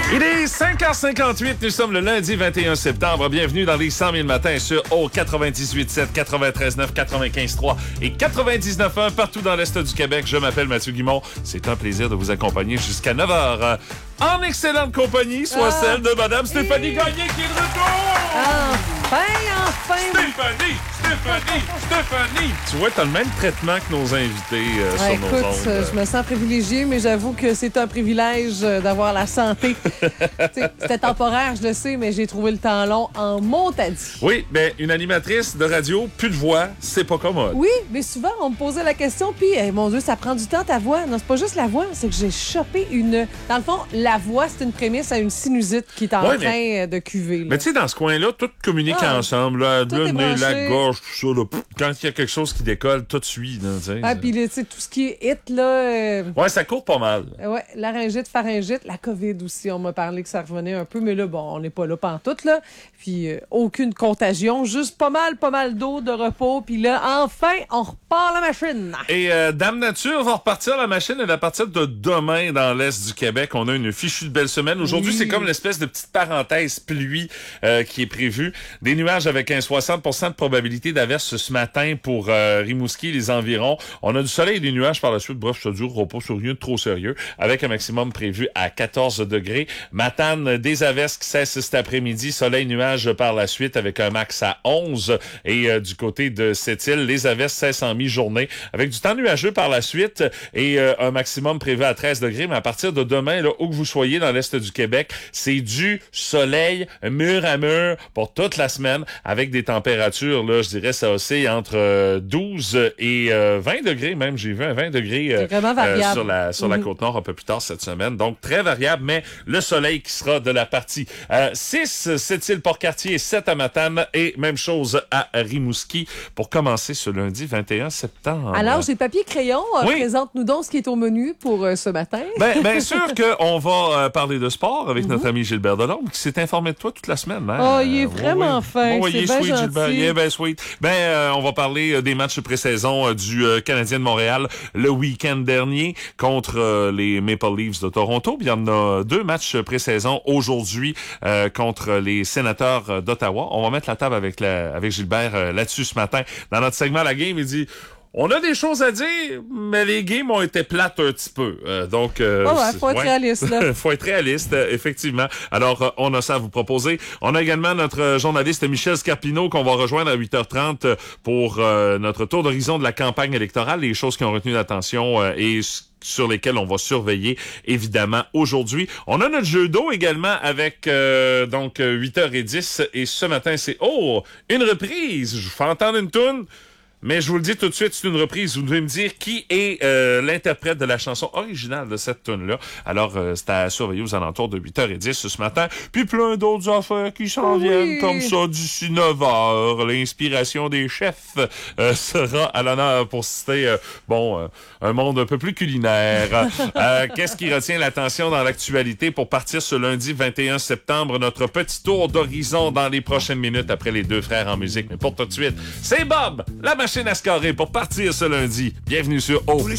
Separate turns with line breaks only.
Il est 5h58, nous sommes le lundi 21 septembre. Bienvenue dans les 100 000 matins sur au 98.7, 93.9, 95.3 et 99.1 partout dans l'Est du Québec. Je m'appelle Mathieu Guimond. C'est un plaisir de vous accompagner jusqu'à 9h. En excellente compagnie, soit celle de Madame Stéphanie Gagné qui est de retour!
Enfin!
Stéphanie! Tu vois, t'as le même traitement que nos invités sur nos ondes.
Je me sens privilégiée, mais j'avoue que c'est un privilège d'avoir la santé. C'était temporaire, je le sais, mais j'ai trouvé le temps long en montadis.
Oui, bien, une animatrice de radio, plus de voix, c'est pas commode.
Oui, mais souvent, on me posait la question, puis, mon Dieu, ça prend du temps, ta voix. Non, c'est pas juste la voix, c'est que j'ai chopé une... Dans le fond, la voix, c'est une prémisse à une sinusite qui est en train de cuver. Là.
Mais tu sais, dans ce coin-là, tout communique ensemble. Là, le nez, la gorge, tout ça. Là. Quand il y a quelque chose qui décolle, tout suit.
Puis tout ce qui est hit, là...
Ouais, ça court pas mal.
Ouais, laryngite, pharyngite, la COVID aussi, on m'a parlé que ça revenait un peu, mais là, bon, on n'est pas là pantoute, là. Puis aucune contagion, juste pas mal d'eau, de repos, puis là, enfin, on repart la machine.
Et Dame Nature va repartir la machine à partir de demain dans l'Est du Québec. On a une fichue de belle semaine. Aujourd'hui, c'est comme l'espèce de petite parenthèse pluie qui est prévue. Des nuages avec un 60% de probabilité d'averse ce matin pour Rimouski et les environs. On a du soleil et des nuages par la suite. Bref, ça dure repos sur rien de trop sérieux, avec un maximum prévu à 14 degrés. Matane, des averses qui cessent cet après-midi. Soleil, nuages par la suite avec un max à 11. Et du côté de Sept-Îles, les averses cessent en mi-journée avec du temps nuageux par la suite et un maximum prévu à 13 degrés. Mais à partir de demain, là, où que vous soyez dans l'Est du Québec, c'est du soleil mur à mur pour toute la semaine avec des températures, là, je dirais, ça oscille entre 12 et 20 degrés même. J'ai vu un 20 degrés sur la Côte-Nord un peu plus tard cette semaine. Donc, très variable, mais le soleil qui sera de la partie. 6, Sept-Îles, Port-Cartier, 7 à Matane et même chose à Rimouski pour commencer ce lundi 21 septembre.
Alors, j'ai papier-crayon. Présente-nous donc ce qui est au menu pour ce matin.
Bien sûr qu'on va parler de sport avec notre ami Gilbert Delorme qui s'est informé de toi toute la semaine. Hein?
Oh, il est vraiment fin.
Il est sweet,
gentil.
Gilbert. Il est bien sweet. On va parler des matchs pré-saison du Canadien de Montréal le week-end dernier contre les Maple Leafs de Toronto. Puis il y en a 2 matchs pré-saison aujourd'hui contre les Sénateurs d'Ottawa. On va mettre la table avec Gilbert là-dessus ce matin. Dans notre segment La Game, il dit... On a des choses à dire, mais les games ont été plates un petit peu.
Faut être réaliste, là.
Faut être réaliste, effectivement. Alors, on a ça à vous proposer. On a également notre journaliste Michel Scarpino qu'on va rejoindre à 8h30 pour notre tour d'horizon de la campagne électorale, les choses qui ont retenu l'attention et sur lesquels on va surveiller, évidemment, aujourd'hui. On a notre jeu d'eau également avec 8h10. Et ce matin, c'est une reprise. Je vous fais entendre une toune. Mais je vous le dis tout de suite, c'est une reprise. Vous devez me dire qui est l'interprète de la chanson originale de cette tune-là. Alors, c'est à surveiller aux alentours de 8h10 ce matin. Puis plein d'autres affaires qui s'en viennent comme ça d'ici 9h. L'inspiration des chefs sera à l'honneur pour citer, un monde un peu plus culinaire. Qu'est-ce qui retient l'attention dans l'actualité pour partir ce lundi 21 septembre? Notre petit tour d'horizon dans les prochaines minutes après les 2 frères en musique. Mais pour tout de suite, c'est Bob, la machine à scorer pour partir ce lundi. Bienvenue sur O.